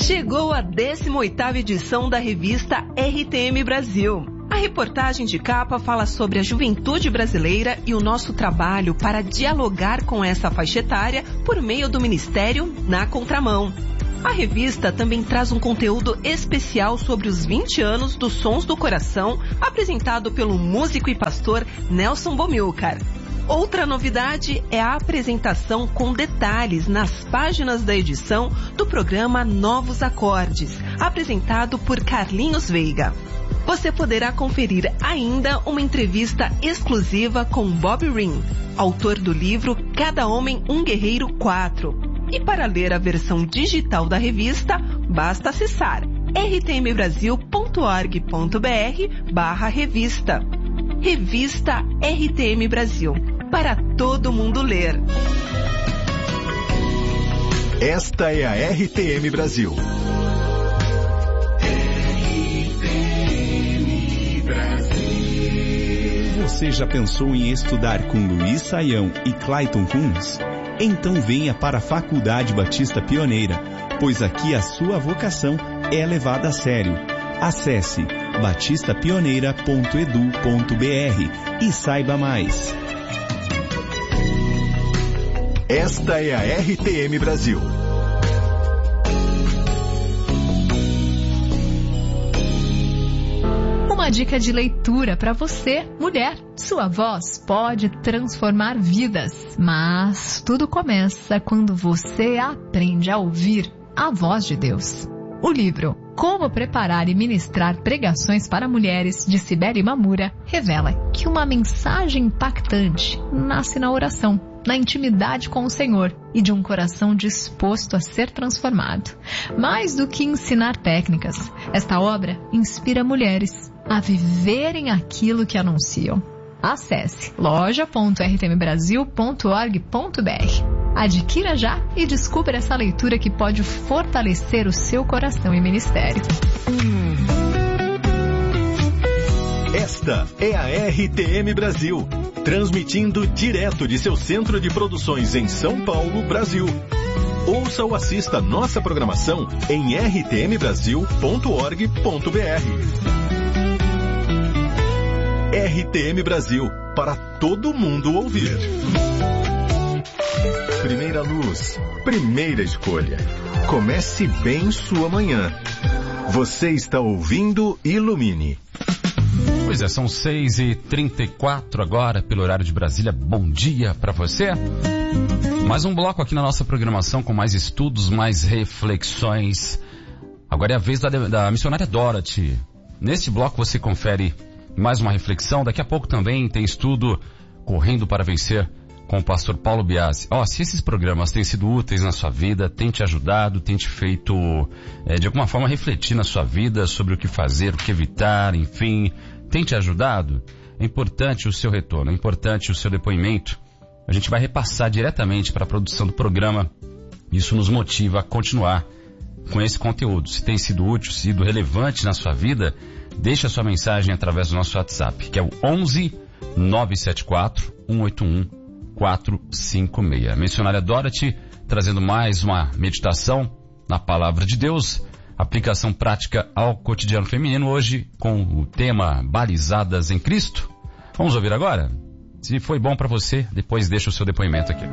Chegou a 18ª edição da revista RTM Brasil. A reportagem de capa fala sobre a juventude brasileira e o nosso trabalho para dialogar com essa faixa etária por meio do Ministério Na Contramão. A revista também traz um conteúdo especial sobre os 20 anos dos Sons do Coração, apresentado pelo músico e pastor Nelson Bomilcar. Outra novidade é a apresentação com detalhes nas páginas da edição do programa Novos Acordes, apresentado por Carlinhos Veiga. Você poderá conferir ainda uma entrevista exclusiva com Bob Ring, autor do livro Cada Homem um Guerreiro 4. E para ler a versão digital da revista, basta acessar rtmbrasil.org.br/revista. Revista RTM Brasil, para todo mundo ler. Esta é a RTM Brasil. RTM Brasil. Você já pensou em estudar com Luiz Saião e Clayton Kunz? Então venha para a Faculdade Batista Pioneira, pois aqui a sua vocação é levada a sério. Acesse batistapioneira.edu.br e saiba mais. Esta é a RTM Brasil. Uma dica de leitura para você, mulher. Sua voz pode transformar vidas, mas tudo começa quando você aprende a ouvir a voz de Deus. O livro Como Preparar e Ministrar Pregações para Mulheres, de Cibele Mamura, revela que uma mensagem impactante nasce na oração, na intimidade com o Senhor e de um coração disposto a ser transformado. Mais do que ensinar técnicas, esta obra inspira mulheres a viverem aquilo que anunciam. Acesse loja.rtmbrasil.org.br. Adquira já e descubra essa leitura que pode fortalecer o seu coração e ministério. Esta é a RTM Brasil, transmitindo direto de seu centro de produções em São Paulo, Brasil. Ouça ou assista nossa programação em rtmbrasil.org.br. RTM Brasil, para todo mundo ouvir. Primeira luz, primeira escolha. Comece bem sua manhã. Você está ouvindo Ilumine. Pois é, são 6h34 agora, pelo horário de Brasília. Bom dia para você. Mais um bloco aqui na nossa programação com mais estudos, mais reflexões. Agora é a vez da missionária Dorothy. Neste bloco você confere mais uma reflexão. Daqui a pouco também tem estudo Correndo para Vencer com o pastor Paulo Biasi. Se esses programas têm sido úteis na sua vida, têm te ajudado, têm te feito de alguma forma refletir na sua vida sobre o que fazer, o que evitar, enfim, tem te ajudado, é importante o seu retorno, é importante o seu depoimento. A gente vai repassar diretamente para a produção do programa. Isso nos motiva a continuar com esse conteúdo. Se tem sido útil, sido relevante na sua vida, deixe a sua mensagem através do nosso WhatsApp, que é o 11 974 181 456. A missionária Dorothy trazendo mais uma meditação na Palavra de Deus, aplicação prática ao cotidiano feminino, hoje com o tema Balizadas em Cristo. Vamos ouvir agora? Se foi bom para você, depois deixa o seu depoimento aqui.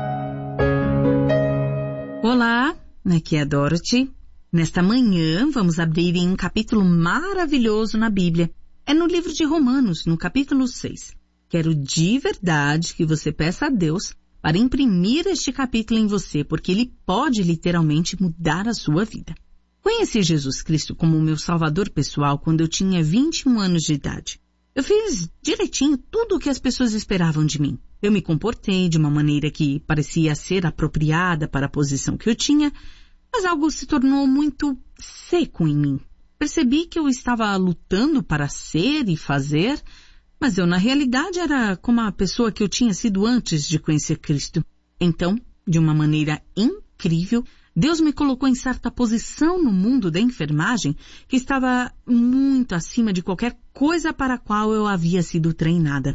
Olá, aqui é a Dorothy. Nesta manhã vamos abrir em um capítulo maravilhoso na Bíblia. É no livro de Romanos, no capítulo 6. Quero de verdade que você peça a Deus para imprimir este capítulo em você, porque ele pode literalmente mudar a sua vida. Conheci Jesus Cristo como meu salvador pessoal quando eu tinha 21 anos de idade. Eu fiz direitinho tudo o que as pessoas esperavam de mim. Eu me comportei de uma maneira que parecia ser apropriada para a posição que eu tinha, mas algo se tornou muito seco em mim. Percebi que eu estava lutando para ser e fazer, mas eu, na realidade, era como a pessoa que eu tinha sido antes de conhecer Cristo. Então, de uma maneira incrível, Deus me colocou em certa posição no mundo da enfermagem que estava muito acima de qualquer coisa para a qual eu havia sido treinada.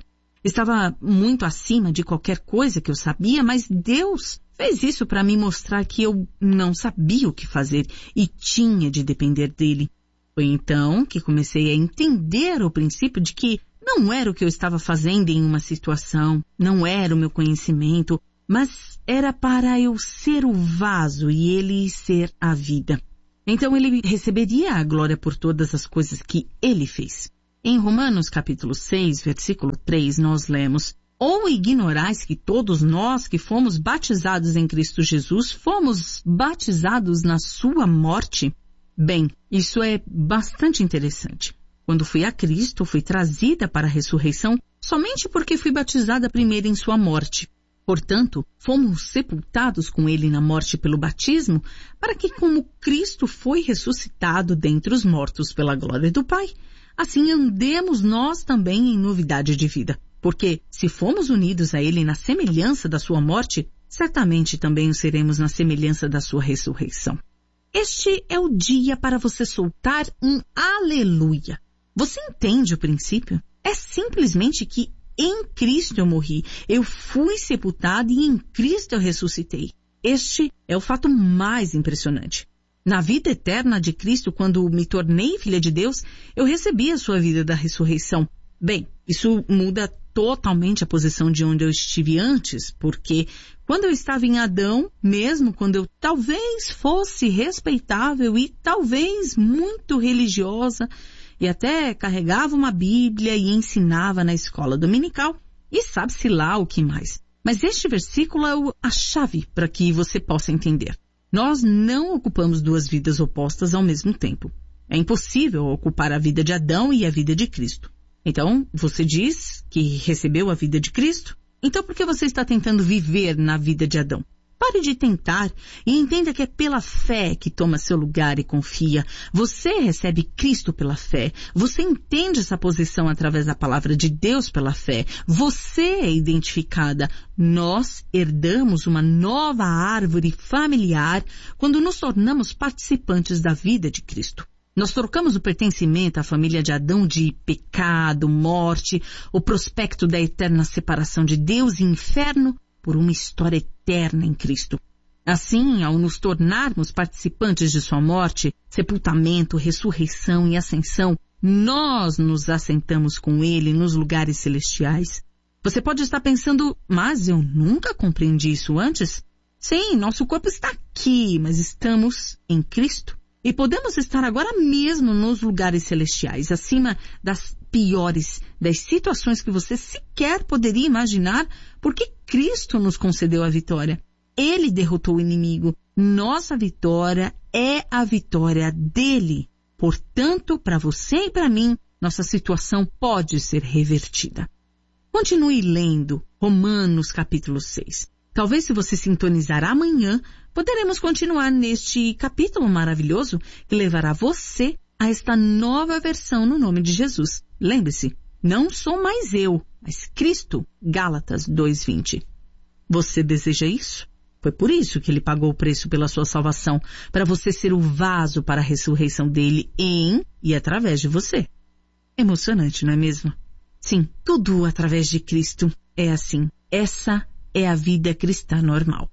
Estava muito acima de qualquer coisa que eu sabia, mas Deus fez isso para me mostrar que eu não sabia o que fazer e tinha de depender dele. Foi então que comecei a entender o princípio de que não era o que eu estava fazendo em uma situação, não era o meu conhecimento, mas era para eu ser o vaso e ele ser a vida. Então ele receberia a glória por todas as coisas que ele fez. Em Romanos capítulo 6, versículo 3, nós lemos: Ou ignorais que todos nós que fomos batizados em Cristo Jesus, fomos batizados na sua morte? Bem, isso é bastante interessante. Quando fui a Cristo, fui trazida para a ressurreição somente porque fui batizada primeiro em sua morte. Portanto, fomos sepultados com ele na morte pelo batismo, para que, como Cristo foi ressuscitado dentre os mortos pela glória do Pai, assim andemos nós também em novidade de vida. Porque, se fomos unidos a ele na semelhança da sua morte, certamente também o seremos na semelhança da sua ressurreição. Este é o dia para você soltar um aleluia. Você entende o princípio? É simplesmente que em Cristo eu morri, eu fui sepultado e em Cristo eu ressuscitei. Este é o fato mais impressionante. Na vida eterna de Cristo, quando me tornei filha de Deus, eu recebi a sua vida da ressurreição. Bem, isso muda totalmente a posição de onde eu estive antes, porque quando eu estava em Adão, mesmo quando eu talvez fosse respeitável e talvez muito religiosa, e até carregava uma Bíblia e ensinava na escola dominical, e sabe-se lá o que mais. Mas este versículo é a chave para que você possa entender. Nós não ocupamos duas vidas opostas ao mesmo tempo. É impossível ocupar a vida de Adão e a vida de Cristo. Então, você diz que recebeu a vida de Cristo? Então, por que você está tentando viver na vida de Adão? Pare de tentar e entenda que é pela fé que toma seu lugar e confia. Você recebe Cristo pela fé. Você entende essa posição através da palavra de Deus pela fé. Você é identificada. Nós herdamos uma nova árvore familiar quando nos tornamos participantes da vida de Cristo. Nós trocamos o pertencimento à família de Adão de pecado, morte, o prospecto da eterna separação de Deus e inferno por uma história eterna em Cristo. Assim, ao nos tornarmos participantes de sua morte, sepultamento, ressurreição e ascensão, nós nos assentamos com ele nos lugares celestiais. Você pode estar pensando, mas eu nunca compreendi isso antes? Sim, nosso corpo está aqui, mas estamos em Cristo. E podemos estar agora mesmo nos lugares celestiais, acima das piores, das situações que você sequer poderia imaginar, porque Cristo nos concedeu a vitória. Ele derrotou o inimigo. Nossa vitória é a vitória dele. Portanto, para você e para mim, nossa situação pode ser revertida. Continue lendo Romanos capítulo 6. Talvez se você sintonizar amanhã, poderemos continuar neste capítulo maravilhoso que levará você a esta nova versão no nome de Jesus. Lembre-se, não sou mais eu, mas Cristo. Gálatas 2:20. Você deseja isso? Foi por isso que ele pagou o preço pela sua salvação, para você ser o vaso para a ressurreição dele em e através de você. Emocionante, não é mesmo? Sim, tudo através de Cristo é assim. Essa é a vida cristã normal.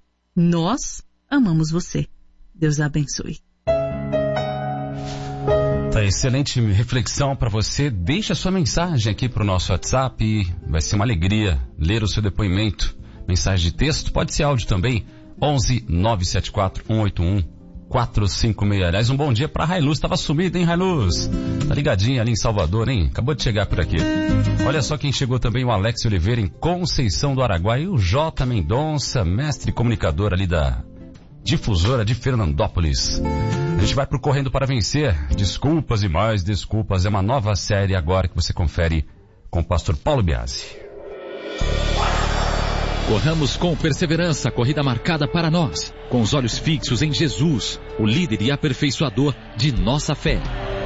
Nós amamos você. Deus a abençoe. Tá, excelente reflexão para você. Deixa sua mensagem aqui para o nosso WhatsApp e vai ser uma alegria ler o seu depoimento. Mensagem de texto, pode ser áudio também. 11 974 181 456. Aliás, um bom dia pra Railuz. Tava sumida, hein, Railuz? Tá ligadinha ali em Salvador, hein? Acabou de chegar por aqui. Olha só quem chegou também, o Alex Oliveira, em Conceição do Araguaia. E o J. Mendonça, mestre comunicador ali da difusora de Fernandópolis. A gente vai pro Correndo para Vencer. Desculpas e mais desculpas. É uma nova série agora que você confere com o pastor Paulo Biasi. Corramos com perseverança a corrida marcada para nós, com os olhos fixos em Jesus, o líder e aperfeiçoador de nossa fé.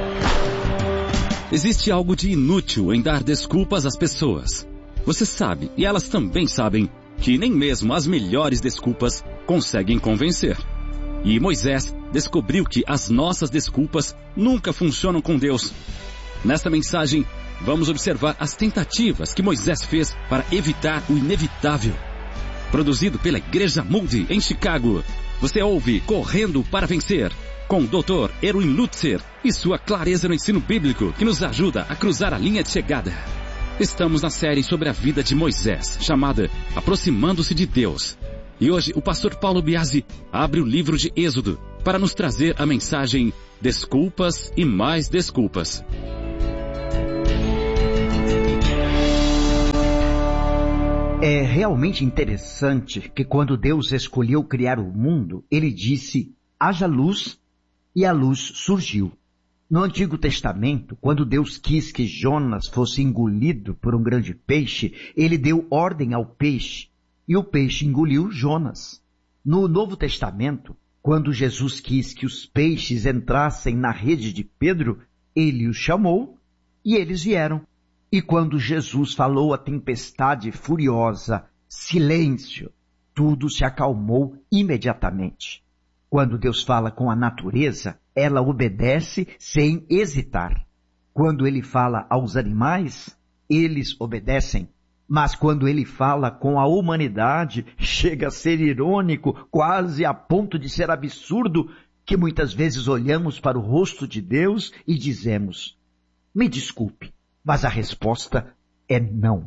Existe algo de inútil em dar desculpas às pessoas. Você sabe, e elas também sabem, que nem mesmo as melhores desculpas conseguem convencer. E Moisés descobriu que as nossas desculpas nunca funcionam com Deus. Nesta mensagem, vamos observar as tentativas que Moisés fez para evitar o inevitável. Produzido pela Igreja Moody em Chicago, você ouve Correndo para Vencer, com o Dr. Erwin Lutzer e sua clareza no ensino bíblico que nos ajuda a cruzar a linha de chegada. Estamos na série sobre a vida de Moisés, chamada Aproximando-se de Deus. E hoje o pastor Paulo Biasi abre o livro de Êxodo para nos trazer a mensagem Desculpas e mais desculpas. É realmente interessante que quando Deus escolheu criar o mundo, ele disse, haja luz, e a luz surgiu. No Antigo Testamento, quando Deus quis que Jonas fosse engolido por um grande peixe, ele deu ordem ao peixe, e o peixe engoliu Jonas. No Novo Testamento, quando Jesus quis que os peixes entrassem na rede de Pedro, ele os chamou e eles vieram. E quando Jesus falou à tempestade furiosa, silêncio, tudo se acalmou imediatamente. Quando Deus fala com a natureza, ela obedece sem hesitar. Quando ele fala aos animais, eles obedecem. Mas quando ele fala com a humanidade, chega a ser irônico, quase a ponto de ser absurdo, que muitas vezes olhamos para o rosto de Deus e dizemos, me desculpe, mas a resposta é não.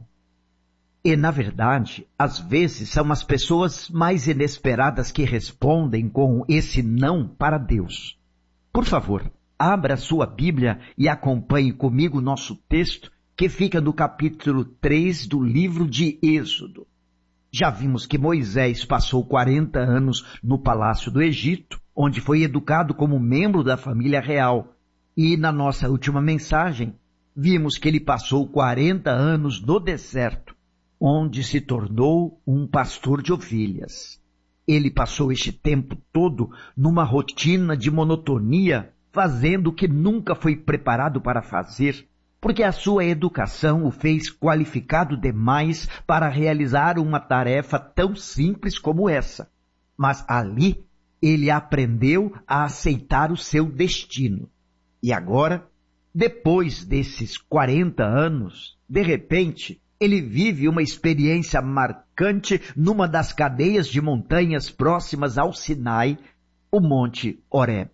E, na verdade, às vezes são as pessoas mais inesperadas que respondem com esse não para Deus. Por favor, abra sua Bíblia e acompanhe comigo o nosso texto, que fica no capítulo 3 do livro de Êxodo. Já vimos que Moisés passou 40 anos no palácio do Egito, onde foi educado como membro da família real. E na nossa última mensagem, vimos que ele passou 40 anos no deserto, onde se tornou um pastor de ovelhas. Ele passou este tempo todo numa rotina de monotonia, fazendo o que nunca foi preparado para fazer, porque a sua educação o fez qualificado demais para realizar uma tarefa tão simples como essa. Mas ali ele aprendeu a aceitar o seu destino. E agora, depois desses 40 anos, de repente, ele vive uma experiência marcante numa das cadeias de montanhas próximas ao Sinai, o Monte Horeb.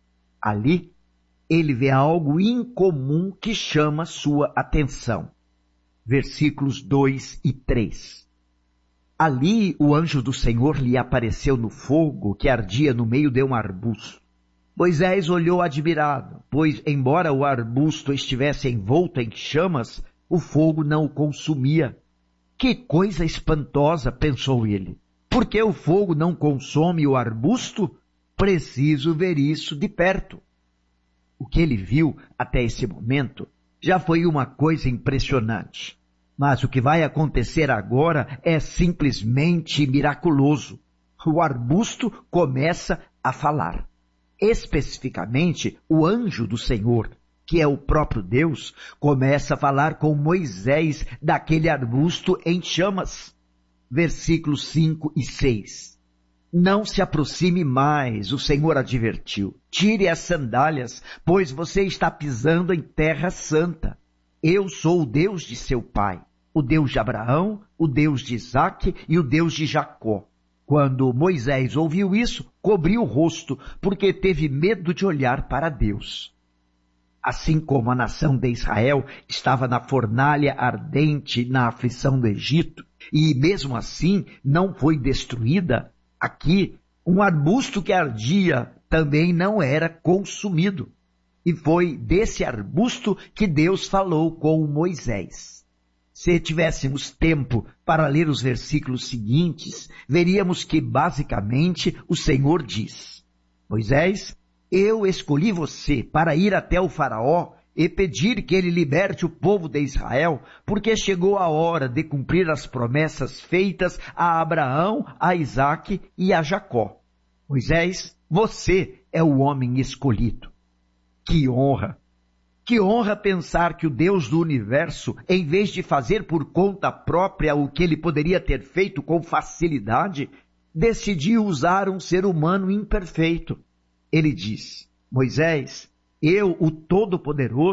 Ali, ele vê algo incomum que chama sua atenção. Versículos 2 e 3. Ali o anjo do Senhor lhe apareceu no fogo que ardia no meio de um arbusto. Moisés olhou admirado, pois embora o arbusto estivesse envolto em chamas, o fogo não o consumia. Que coisa espantosa, pensou ele. Por que o fogo não consome o arbusto? Preciso ver isso de perto. O que ele viu até esse momento já foi uma coisa impressionante. Mas o que vai acontecer agora é simplesmente miraculoso. O arbusto começa a falar. Especificamente, o anjo do Senhor, que é o próprio Deus, começa a falar com Moisés daquele arbusto em chamas. Versículos 5 e 6. Não se aproxime mais, o Senhor advertiu. Tire as sandálias, pois você está pisando em terra santa. Eu sou o Deus de seu pai, o Deus de Abraão, o Deus de Isaque e o Deus de Jacó. Quando Moisés ouviu isso, cobriu o rosto, porque teve medo de olhar para Deus. Assim como a nação de Israel estava na fornalha ardente na aflição do Egito, e mesmo assim não foi destruída, aqui um arbusto que ardia também não era consumido. E foi desse arbusto que Deus falou com Moisés. Se tivéssemos tempo para ler os versículos seguintes, veríamos que basicamente o Senhor diz: Moisés, eu escolhi você para ir até o faraó e pedir que ele liberte o povo de Israel, porque chegou a hora de cumprir as promessas feitas a Abraão, a Isaque e a Jacó. Moisés, você é o homem escolhido. Que honra! Que honra pensar que o Deus do universo, em vez de fazer por conta própria o que ele poderia ter feito com facilidade, decidiu usar um ser humano imperfeito. Ele diz: Moisés, eu, o Todo-Poderoso,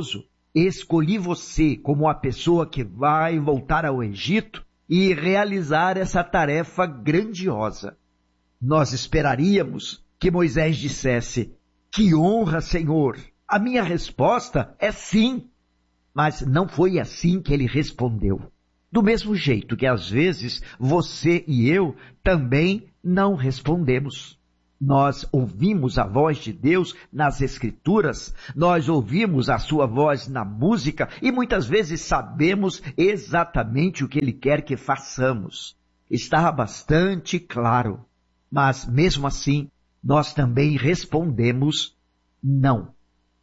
escolhi você como a pessoa que vai voltar ao Egito e realizar essa tarefa grandiosa. Nós esperaríamos que Moisés dissesse: que honra, Senhor! A minha resposta é sim. Mas não foi assim que ele respondeu. Do mesmo jeito que às vezes você e eu também não respondemos. Nós ouvimos a voz de Deus nas Escrituras, nós ouvimos a sua voz na música e muitas vezes sabemos exatamente o que Ele quer que façamos. Está bastante claro, mas mesmo assim nós também respondemos não.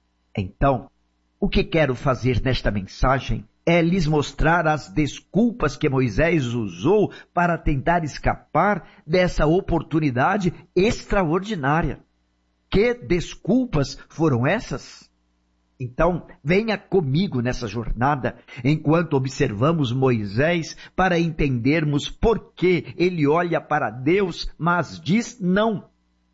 Então, o que quero fazer nesta mensagem é lhes mostrar as desculpas que Moisés usou para tentar escapar dessa oportunidade extraordinária. Que desculpas foram essas? Então, venha comigo nessa jornada, enquanto observamos Moisés, para entendermos por que ele olha para Deus, mas diz não.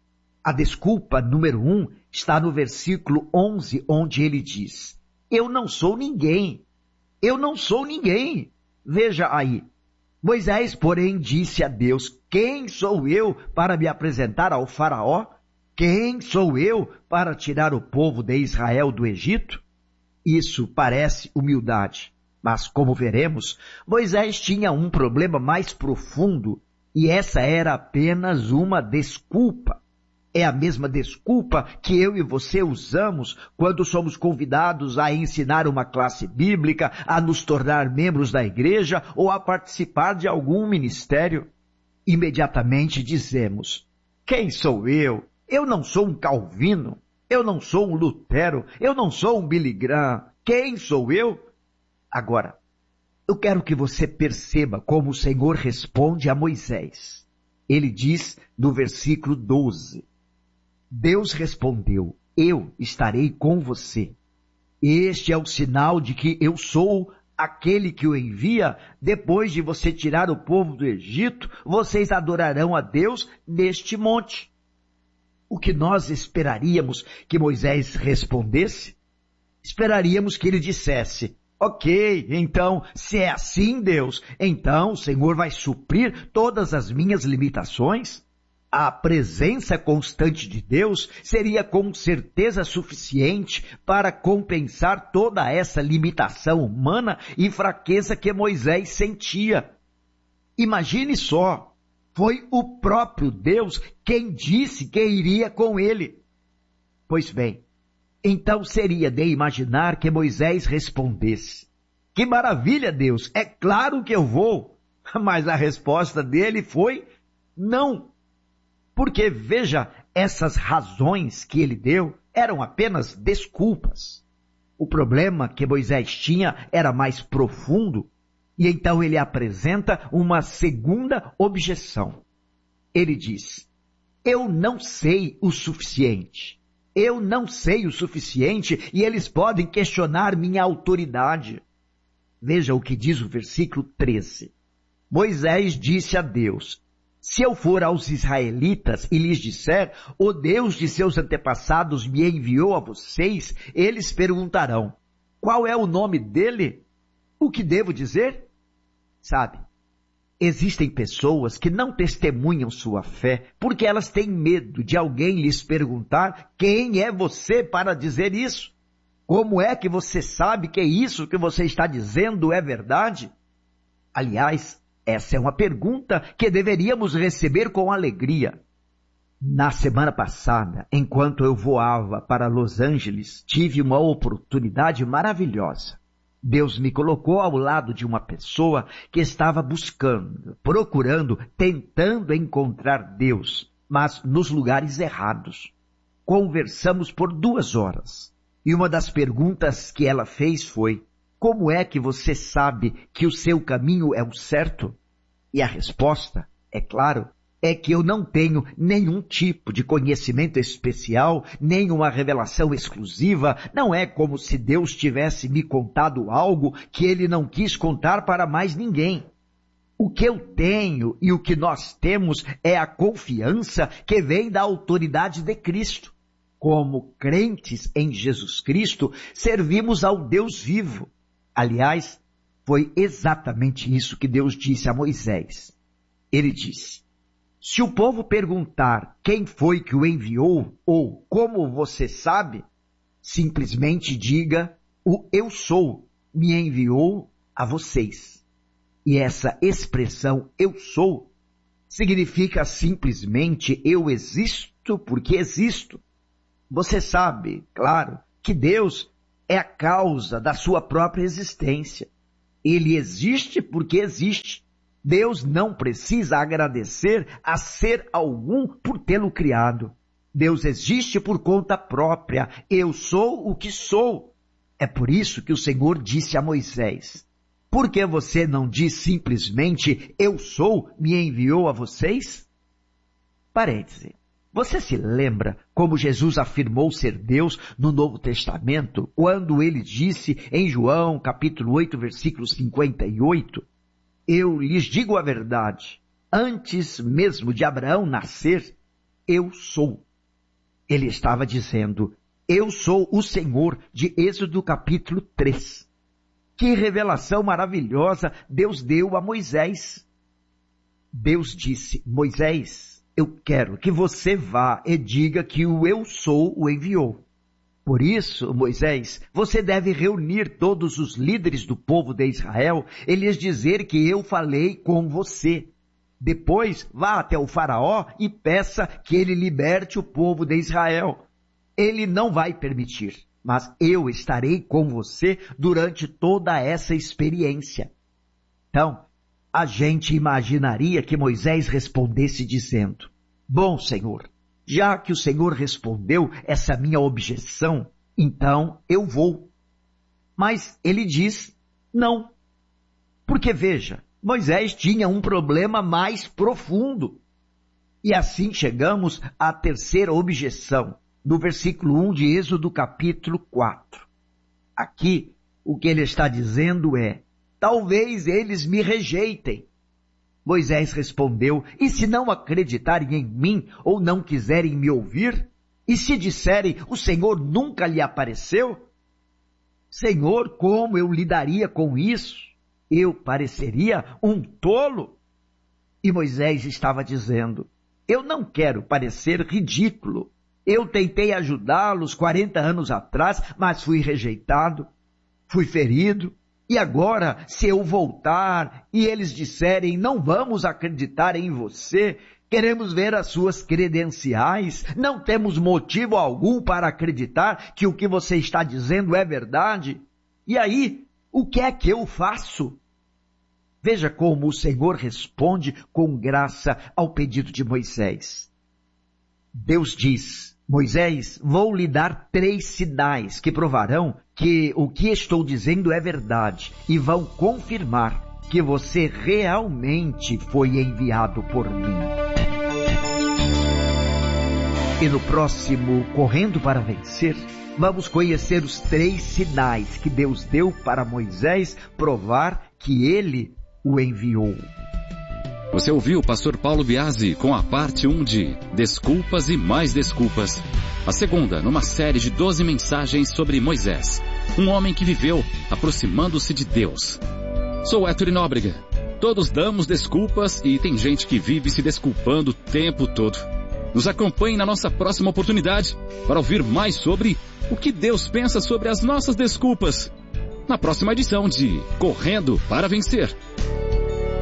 A desculpa número 1 está no versículo 11, onde ele diz: eu não sou ninguém. Eu não sou ninguém. Veja aí. Moisés, porém, disse a Deus: quem sou eu para me apresentar ao faraó? Quem sou eu para tirar o povo de Israel do Egito? Isso parece humildade, mas como veremos, Moisés tinha um problema mais profundo e essa era apenas uma desculpa. É a mesma desculpa que eu e você usamos quando somos convidados a ensinar uma classe bíblica, a nos tornar membros da igreja ou a participar de algum ministério. Imediatamente dizemos: quem sou eu? Eu não sou um Calvino, eu não sou um Lutero, eu não sou um Billy Graham. Quem sou eu? Agora, eu quero que você perceba como o Senhor responde a Moisés. Ele diz no versículo 12... Deus respondeu: eu estarei com você. Este é o sinal de que eu sou aquele que o envia. Depois de você tirar o povo do Egito, vocês adorarão a Deus neste monte. O que nós esperaríamos que Moisés respondesse? Esperaríamos que ele dissesse: ok, então, se é assim, Deus, então o Senhor vai suprir todas as minhas limitações? A presença constante de Deus seria com certeza suficiente para compensar toda essa limitação humana e fraqueza que Moisés sentia. Imagine só, foi o próprio Deus quem disse que iria com ele. Pois bem, então seria de imaginar que Moisés respondesse: que maravilha, Deus, é claro que eu vou. Mas a resposta dele foi não. Porque, veja, essas razões que ele deu eram apenas desculpas. O problema que Moisés tinha era mais profundo, e então ele apresenta uma segunda objeção. Ele diz: eu não sei o suficiente. Eu não sei o suficiente e eles podem questionar minha autoridade. Veja o que diz o versículo 13. Moisés disse a Deus: se eu for aos israelitas e lhes disser: o Deus de seus antepassados me enviou a vocês, eles perguntarão: qual é o nome dele? O que devo dizer? Sabe, existem pessoas que não testemunham sua fé porque elas têm medo de alguém lhes perguntar: quem é você para dizer isso? Como é que você sabe que isso que você está dizendo é verdade? Aliás, essa é uma pergunta que deveríamos receber com alegria. Na semana passada, enquanto eu voava para Los Angeles, tive uma oportunidade maravilhosa. Deus me colocou ao lado de uma pessoa que estava buscando, procurando, tentando encontrar Deus, mas nos lugares errados. Conversamos por 2 horas. E uma das perguntas que ela fez foi: como é que você sabe que o seu caminho é o certo? E a resposta, é claro, é que eu não tenho nenhum tipo de conhecimento especial, nem uma revelação exclusiva. Não é como se Deus tivesse me contado algo que ele não quis contar para mais ninguém. O que eu tenho e o que nós temos é a confiança que vem da autoridade de Cristo. como crentes em Jesus Cristo, servimos ao Deus vivo. Aliás, foi exatamente isso que Deus disse a Moisés. Ele disse: se o povo perguntar quem foi que o enviou ou como você sabe, simplesmente diga: o eu sou me enviou a vocês. E essa expressão eu sou significa simplesmente eu existo porque existo. Você sabe, claro, que Deus é a causa da sua própria existência. Ele existe porque existe. Deus não precisa agradecer a ser algum por tê-lo criado. Deus existe por conta própria. Eu sou o que sou. É por isso que o Senhor disse a Moisés: por que você não diz simplesmente eu sou me enviou a vocês? Parêntese. Você se lembra como Jesus afirmou ser Deus no Novo Testamento, quando ele disse em João, capítulo 8, versículo 58, eu lhes digo a verdade, antes mesmo de Abraão nascer, eu sou. Ele estava dizendo, eu sou o Senhor, de Êxodo capítulo 3. Que revelação maravilhosa Deus deu a Moisés. Deus disse, Moisés, eu quero que você vá e diga que o eu sou o enviou. Por isso, Moisés, você deve reunir todos os líderes do povo de Israel e lhes dizer que eu falei com você. Depois, vá até o faraó e peça que ele liberte o povo de Israel. Ele não vai permitir, mas eu estarei com você durante toda essa experiência. Então, a gente imaginaria que Moisés respondesse dizendo, bom, Senhor, já que o Senhor respondeu essa minha objeção, então eu vou. Mas ele diz não. Porque veja, Moisés tinha um problema mais profundo. E assim chegamos à terceira objeção, do versículo 1 de Êxodo capítulo 4. Aqui, o que ele está dizendo é, talvez eles me rejeitem. Moisés respondeu, e se não acreditarem em mim ou não quiserem me ouvir? E se disserem, o Senhor nunca lhe apareceu? Senhor, como eu lidaria com isso? Eu pareceria um tolo? E Moisés estava dizendo, eu não quero parecer ridículo. Eu tentei ajudá-los 40 anos atrás, mas fui rejeitado, fui ferido. E agora, se eu voltar e eles disserem, não vamos acreditar em você, queremos ver as suas credenciais, não temos motivo algum para acreditar que o que você está dizendo é verdade. E aí, o que é que eu faço? Veja como o Senhor responde com graça ao pedido de Moisés. Deus diz, Moisés, vou lhe dar 3 sinais que provarão que o que estou dizendo é verdade e vão confirmar que você realmente foi enviado por mim. E no próximo Correndo para Vencer, vamos conhecer os 3 sinais que Deus deu para Moisés provar que ele o enviou. Você ouviu o pastor Paulo Biasi com a parte 1 de Desculpas e Mais Desculpas. A segunda, numa série de 12 mensagens sobre Moisés, um homem que viveu aproximando-se de Deus. Sou Héctor Nóbrega. Todos damos desculpas e tem gente que vive se desculpando o tempo todo. Nos acompanhe na nossa próxima oportunidade para ouvir mais sobre o que Deus pensa sobre as nossas desculpas. Na próxima edição de Correndo para Vencer.